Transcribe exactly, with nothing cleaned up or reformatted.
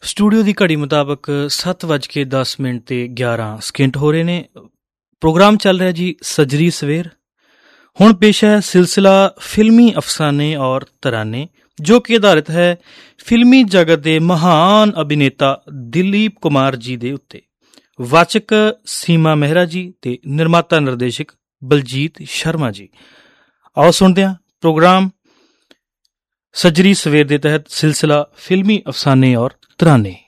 Studio ਦੀ ਘੜੀ ਮੁਤਾਬਕ ਸੱਤ ਵੱਜ ਕੇ ਦਸ ਮਿੰਟ ਤੇ ਗਿਆਰਾਂ ਸਕਿੰਟ ਹੋ ਰਹੇ ਨੇ। ਪ੍ਰੋਗਰਾਮ ਚੱਲ ਰਿਹਾ ਜੀ ਸਜਰੀ ਸਵੇਰ। ਹੁਣ ਪੇਸ਼ ਹੈ ਸਿਲਸਿਲਾ ਫਿਲਮੀ ਅਫਸਾਨੇ ਔਰ ਤਰਾਨੇ, ਜੋ ਕਿ ਆਧਾਰਿਤ ਹੈ ਫਿਲਮੀ ਜਗਤ ਦੇ ਮਹਾਨ ਅਭਿਨੇਤਾ ਦਿਲੀਪ ਕੁਮਾਰ ਜੀ ਦੇ ਉੱਤੇ। ਵਾਚਕ ਸੀਮਾ ਮਹਿਰਾ ਜੀ ਤੇ ਨਿਰਮਾਤਾ ਨਿਰਦੇਸ਼ਕ ਬਲਜੀਤ ਸ਼ਰਮਾ ਜੀ। ਆਓ ਸੁਣਦੇ ਹਾਂ ਪ੍ਰੋਗਰਾਮ ਸਜਰੀ ਸਵੇਰ ਦੇ ਤਹਿਤ ਸਿਲਸਿਲਾ ਫਿਲਮੀ ਅਫਸਾਨੇ ਔਰ ਤਰਾਨੇ।